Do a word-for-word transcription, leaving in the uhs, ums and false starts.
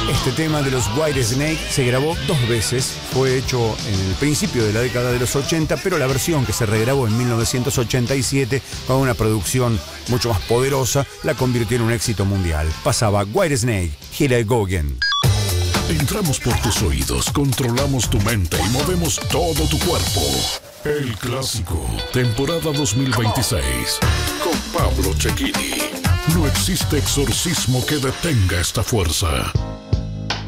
Este tema de los Whitesnake se grabó dos veces. Fue hecho en el principio de la década de los ochenta, pero la versión que se regrabó en mil novecientos ochenta y siete con una producción mucho más poderosa la convirtió en un éxito mundial. Pasaba Whitesnake, Here I Go Again. Entramos por tus oídos, controlamos tu mente y movemos todo tu cuerpo. El Clásico, temporada dos mil veintiséis, con Pablo Cecchini. No existe exorcismo que detenga esta fuerza.